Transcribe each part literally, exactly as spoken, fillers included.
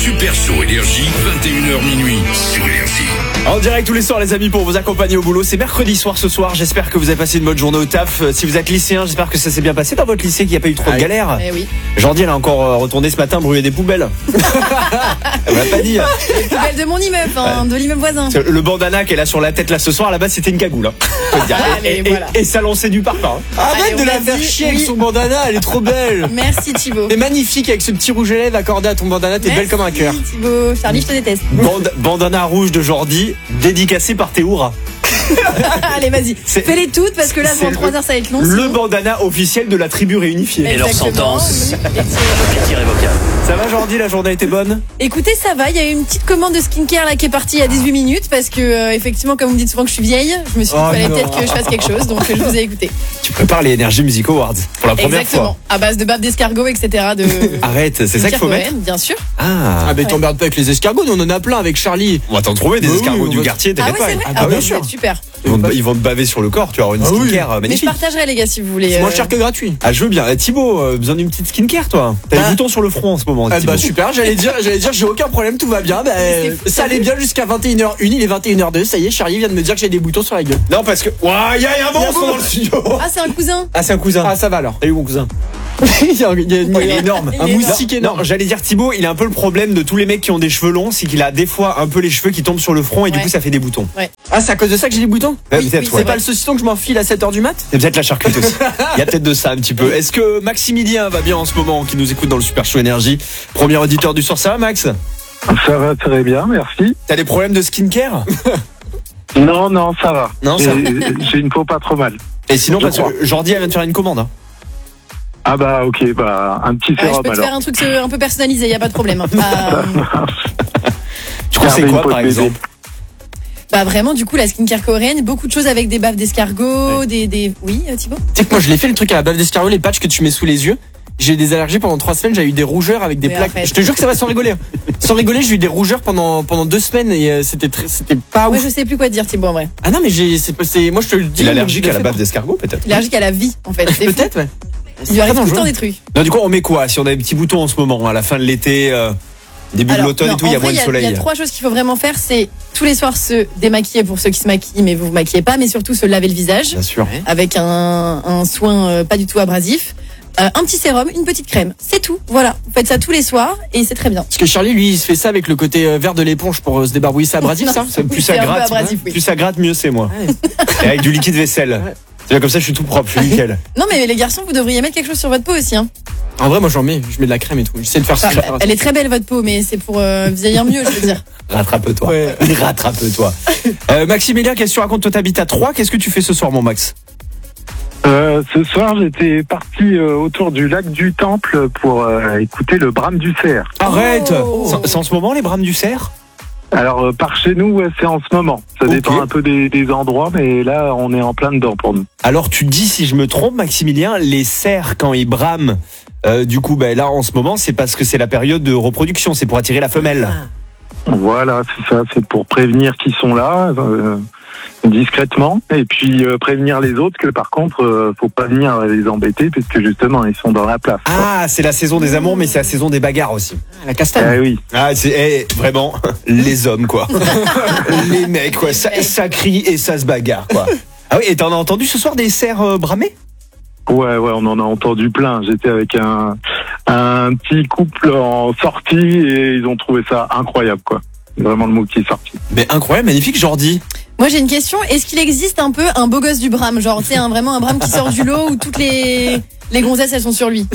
Super Show Énergie, vingt et une heures minuit sur Énergie. En direct tous les soirs les amis pour vous accompagner au boulot. C'est mercredi soir ce soir. J'espère que vous avez passé une bonne journée au taf. Si vous êtes lycéen, j'espère que ça s'est bien passé dans votre lycée, qu'il n'y a pas eu trop de galères. Eh oui. Jordi elle a encore retourné ce matin brûler des poubelles. Elle m'a pas dit. Les poubelles de mon immeuble, hein, de l'immeuble voisin. Le bandana qu'elle a sur la tête là ce soir, là-bas c'était une cagoule. Hein. Allez, et, voilà. et, et ça lançait du parfum. Hein. Arrête Allez, de la on faire a dit chier oui. avec son bandana, elle est trop belle. Merci Thibaut. T'es magnifique avec ce petit rouge à lèvres accordé à ton bandana, t'es Merci, belle comme un cœur. Thibaut, Charlie, je te déteste. Band- bandana rouge de Jordi, dédicacé par Théoura. Allez, vas-y. C'est- Fais-les toutes parce que là, c'est dans trois le- heures, ça va être long. Le sinon. bandana officiel de la tribu réunifiée. Et leur Exactement, sentence. oui. Ça va Jordi, la journée était bonne? Écoutez, ça va. Il y a eu une petite commande de skincare là qui est partie il y a dix-huit minutes parce que euh, effectivement, comme vous me dites souvent que je suis vieille, je me suis dit Oh qu'il fallait non. peut-être que je fasse quelque chose, donc euh, je vous ai écouté. Tu prépares les Energy Music Awards pour la première Exactement. À base de bave d'escargot, et cetera. De fois. Arrête, c'est ça qu'il faut mettre. bien sûr. Ah, Ah, mais t'emmerdes pas avec les escargots, nous on en a plein avec Charlie. on va t'en trouver des Bah oui, escargots on du va- quartier, Ah t'inquiète ouais, c'est pas. vrai. Ah Ah bah, bah, bien sûr. ça va être super. Ils vont, te- ils vont te baver sur le corps, tu vas avoir une Ah oui. skincare euh, Mais je magnifique. partagerai les gars si vous voulez. C'est moins euh, cher que gratuit. Ah, je veux bien. Eh, Thibaut, euh, besoin d'une petite skincare, toi. T'as Bah. des boutons sur le front en ce moment. Ah Thibaut. bah super, j'allais dire, j'allais dire j'ai aucun problème, tout va bien. Bah, C'est fou, ça t'as allait vu bien jusqu'à vingt et une heures une, il est vingt et une heures deux, ça y est, Charlie vient de me dire que j'ai des boutons sur la gueule. Non, parce que. Ouah, il y a un monstre dans le studio. Ah, c'est un cousin. Ah, c'est un cousin. Ah ça va alors. Salut mon cousin. il y a, il y a une- Il est énorme. Il Un est moustique énorme. Non, j'allais dire Thibaut, il a un peu le problème de tous les mecs qui ont des cheveux longs, c'est qu'il a des fois un peu les cheveux qui tombent sur le front et du Ouais. coup ça fait des boutons. Ah c'est à cause de ça que j'ai des boutons. Ouais, Oui, peut-être, oui, ouais. C'est pas le saucisson que je m'enfile à sept heures du mat. C'est peut-être la charcute aussi. Il y a peut-être de ça un petit peu. Est-ce que Maximilien va bien en ce moment, qui nous écoute dans le Super Show Énergie? Premier auditeur du soir, ça va Max? Ça va très bien, merci. T'as des problèmes de skincare? Non, non, ça va. Non, ça J'ai j'ai une peau pas trop mal. Et sinon, Je parce crois. que Jordi elle vient de faire une commande. Hein. Ah bah ok, bah un petit Ah, je sérum peux te alors. faire un truc euh, un peu personnalisé, y a pas de problème. Euh, Tu conseilles Gardez quoi une peau par de bébé. exemple? bah vraiment, du coup, la skincare coréenne, beaucoup de choses avec des baves d'escargot, des, des. Oui, euh, Thibaut. Tu sais que moi je l'ai fait le truc à la bave d'escargot, les patchs que tu mets sous les yeux. J'ai eu des allergies pendant trois semaines, j'ai eu des rougeurs avec des Mais plaques. arrête. Je te jure que ça va sans rigoler. hein. Sans rigoler, j'ai eu des rougeurs pendant pendant deux semaines et euh, c'était très, c'était pas Ouais, ouf. je sais plus quoi dire, Thibaut, en vrai. Ah non mais j'ai c'est pas- c'est moi je te le dis. Il est allergique je à la l'ai bave fait d'escargot peut-être? Il est allergique à la vie, en fait. C'est fou. Peut-être ouais. Il lui arrive très tout le temps dangereux. des trucs. Non, du coup, on met quoi? Si on a des petits boutons en ce moment, à la fin de l'été, euh, début de Alors, l'automne non, et tout, il y a en vrai, moins de soleil. Il y a trois choses qu'il faut vraiment faire, c'est tous les soirs se démaquiller pour ceux qui se maquillent, mais vous vous maquillez pas, mais surtout se laver le visage Bien sûr. avec un, un soin euh, pas du tout abrasif. Euh, un petit sérum, une petite crème, c'est tout. Voilà, vous faites ça tous les soirs et c'est très bien. Parce que Charlie lui il se fait ça avec le côté euh, vert de l'éponge pour euh, se débarbouiller, c'est abrasif Non, ça. C'est plus C'est ça un peu gratte, abrasif, oui. plus ça gratte, mieux c'est moi. Et avec du liquide vaisselle. C'est bien, comme ça, je suis tout propre, je suis nickel. Non mais les garçons, vous devriez mettre quelque chose sur votre peau aussi. Hein. En vrai moi j'en mets, je mets de la crème et tout. J'essaie de faire ça. Enfin, elle est très belle votre peau, mais c'est pour euh, vieillir mieux, je veux dire. Rattrape-toi. Ouais. Rattrape-toi. Euh, Maximilien, qu'est-ce que tu racontes? Toi, t'habites à Troyes. Qu'est-ce que tu fais ce soir, mon Max? Euh, ce soir, j'étais parti euh, autour du lac du Temple pour euh, écouter le brame du cerf. Arrête. Oh. C'est- C'est en ce moment les brames du cerf? Alors euh, par chez nous, ouais, c'est en ce moment. Ça Ok. dépend un peu des, des endroits, mais là, on est en plein dedans pour nous. Alors, tu dis, si je me trompe, Maximilien, les cerfs, quand ils brament, euh, du coup, ben là, en ce moment, c'est parce que c'est la période de reproduction. C'est pour attirer la femelle. Voilà, c'est ça. C'est pour prévenir qu'ils sont là. Euh, discrètement et puis euh, prévenir les autres que par contre euh, faut pas venir les embêter puisque justement ils sont dans la place. quoi. Ah, c'est la saison des amours, mais c'est la saison des bagarres aussi. La castagne. Eh oui. Ah, c'est eh, vraiment les hommes, quoi. Les mecs, quoi. Ça, ça crie et ça se bagarre, quoi. Ah oui, et t'en as entendu ce soir des cerfs euh, bramer? Ouais, ouais, on en a entendu plein. J'étais avec un, un petit couple en sortie et ils ont trouvé ça incroyable, quoi. Vraiment le mot qui est sorti. Mais incroyable, magnifique, Jordi. Moi j'ai une question, est-ce qu'il existe un peu un beau gosse du Brame, genre tu sais un, vraiment un Brame qui sort du lot où toutes les les gonzesses elles sont sur lui?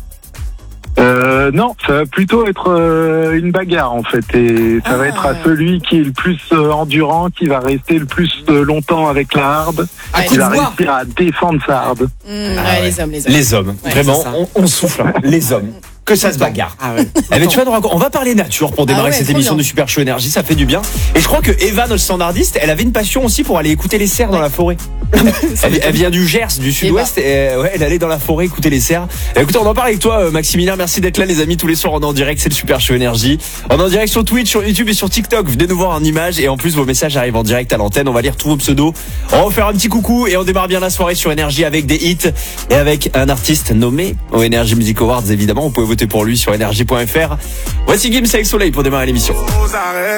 Euh, non, ça va plutôt être euh, une bagarre en fait, et ça Ah. va être à celui qui est le plus euh, endurant, qui va rester le plus euh, longtemps avec la harde, À qui coup de va voix. réussir à défendre sa harde. Mmh, ouais, les hommes, les hommes. Les hommes, Ouais, vraiment, c'est ça. on, on souffle. hein. Les hommes, que ça se bagarre. Ah ouais. Eh ben, tu vas nous raconter- on va parler nature pour démarrer Ah ouais, cette trop émission bien. de Super Show Énergie, ça fait du bien. Et je crois que Eva, notre standardiste, elle avait une passion aussi pour aller écouter les cerfs dans la forêt. elle, elle vient du Gers, du sud-ouest, et euh, ouais, elle allait dans la forêt écouter les cerfs. Et écoutez, on en parle avec toi, euh, Maximilien. Merci d'être là, les amis. Tous les soirs, on est en direct, c'est le Super Show Énergie. On est en direct sur Twitch, sur YouTube et sur TikTok. Venez nous voir en image, et en plus, vos messages arrivent en direct à l'antenne. On va lire tous vos pseudos. On va vous faire un petit coucou, et on démarre bien la soirée sur Énergie avec des hits et avec un artiste nommé aux Energy Music Awards, évidemment. Vous pouvez voter votez pour lui sur énergie point f r. Voici Gims avec Soleil pour démarrer l'émission.